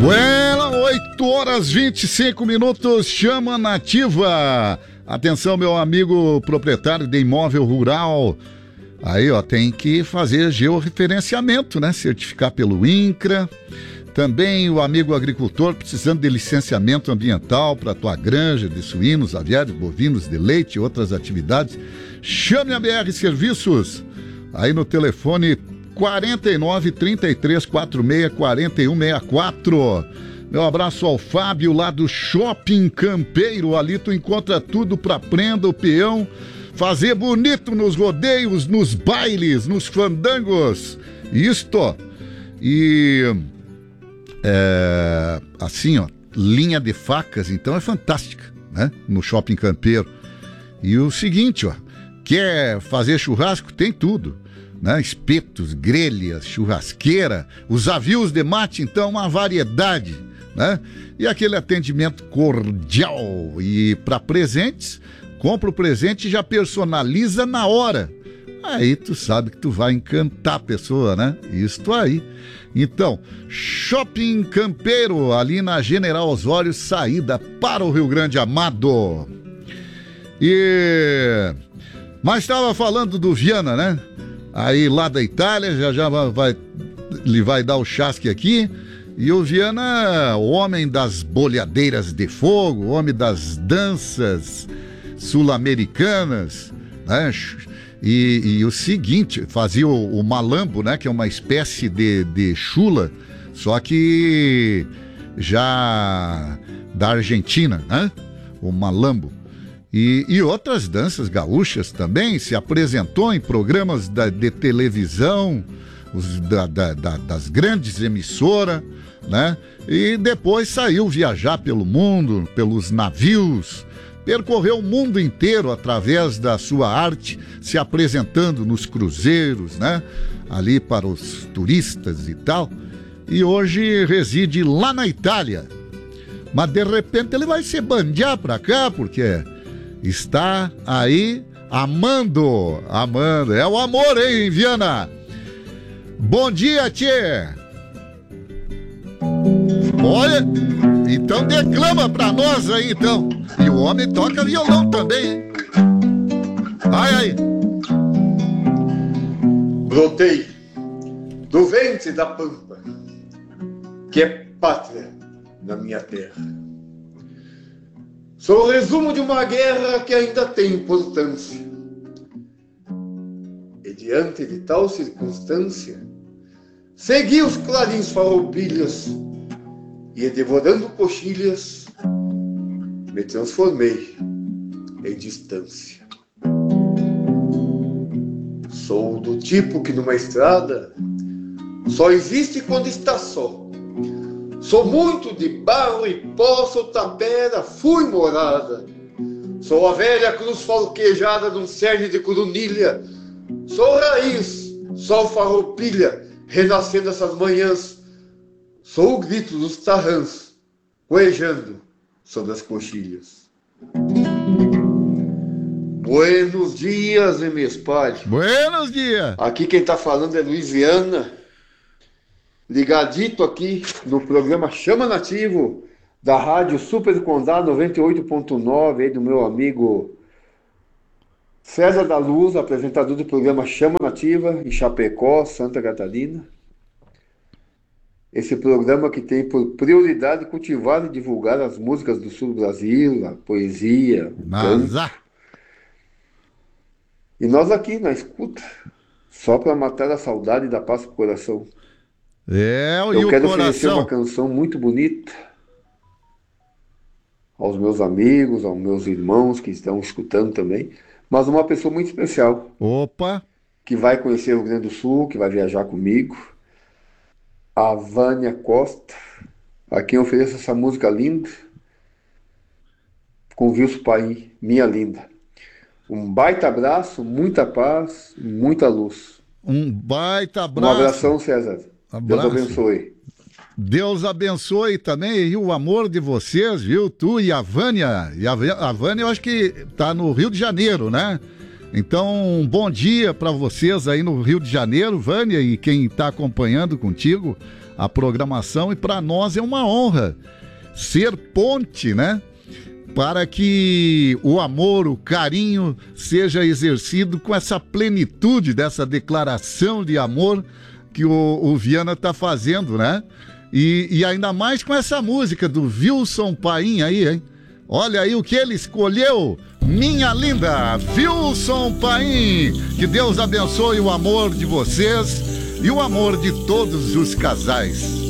Bueno, 8 horas 25 minutos, chama nativa. Atenção, meu amigo proprietário de imóvel rural. Aí, ó, tem que fazer georreferenciamento, né? Certificar pelo INCRA. Também o amigo agricultor precisando de licenciamento ambiental para tua granja de suínos, aviários, bovinos, de leite e outras atividades. Chame a BR Serviços. Aí no telefone 49 33 46 41 64. Meu abraço ao Fábio lá do Shopping Campeiro. Ali tu encontra tudo pra prenda o peão, fazer bonito nos rodeios, nos bailes, nos fandangos. Isto. E assim, ó, linha de facas, então é fantástica, né? No Shopping Campeiro. E o seguinte, ó, quer fazer churrasco? Tem tudo, né? Espetos, grelhas, churrasqueira, os avios de mate, então uma variedade, né? E aquele atendimento cordial. E para presentes, compra o presente e já personaliza na hora. Aí tu sabe que tu vai encantar a pessoa, né? Isto aí. Então, Shopping Campeiro, ali na General Osório, saída para o Rio Grande Amado. Mas estava falando do Viana, né? Aí lá da Itália, já ele vai dar o chasque aqui. E o Viana, o homem das bolhadeiras de fogo, o homem das danças sul-americanas, né? E o seguinte, fazia o malambo, né? Que é uma espécie de chula, só que já da Argentina, né? O malambo. E outras danças gaúchas também. Se apresentou em programas de televisão, das grandes emissoras, né? E depois saiu viajar pelo mundo, pelos navios. Percorreu o mundo inteiro através da sua arte, se apresentando nos cruzeiros, né? Ali para os turistas e tal. E hoje reside lá na Itália. Mas de repente ele vai se bandear para cá, porque está aí amando. É o amor, hein, Viana? Bom dia, tchê! Olha, então declama pra nós aí, então. E o homem toca violão também, hein? Ai. Brotei do ventre da pampa, que é pátria na minha terra. Sou o resumo de uma guerra que ainda tem importância. E diante de tal circunstância, segui os clarins farroupilhas e, devorando coxilhas, me transformei em distância. Sou do tipo que numa estrada só existe quando está só. Sou muito de barro e pó, sou tapera, fui morada. Sou a velha cruz falquejada num cerne de coronilha. Sou raiz, sol farroupilha, renascendo essas manhãs. Sou o grito dos tarrãs, coejando sobre as coxilhas. Buenos dias, me espalhe. Buenos dias. Aqui quem tá falando é Luiz Viana, ligadito aqui no programa Chama Nativo, da rádio Super Condado 98.9, aí do meu amigo César da Luz, apresentador do programa Chama Nativa, em Chapecó, Santa Catarina. Esse programa que tem por prioridade cultivar e divulgar as músicas do sul do Brasil, a poesia, o canto. E nós aqui na escuta, só para matar a saudade e dar paz pro coração. Eu quero oferecer uma canção muito bonita aos meus amigos, aos meus irmãos que estão escutando também, mas uma pessoa muito especial. Opa! Que vai conhecer o Rio Grande do Sul, que vai viajar comigo. A Vânia Costa, a quem eu ofereço essa música linda. Convite para ir, minha linda. Um baita abraço, muita paz, muita luz. Um baita abraço. Um abração, César. Deus abençoe. Deus abençoe também e o amor de vocês, viu? Tu e a Vânia. E a Vânia eu acho que tá no Rio de Janeiro, né? Então, um bom dia para vocês aí no Rio de Janeiro, Vânia, e quem está acompanhando contigo a programação, e para nós é uma honra ser ponte, né? Para que o amor, o carinho seja exercido com essa plenitude dessa declaração de amor que o Viana está fazendo, né? E ainda mais com essa música do Wilson Paim aí, hein? Olha aí o que ele escolheu, minha linda Wilson Paim. Que Deus abençoe o amor de vocês e o amor de todos os casais.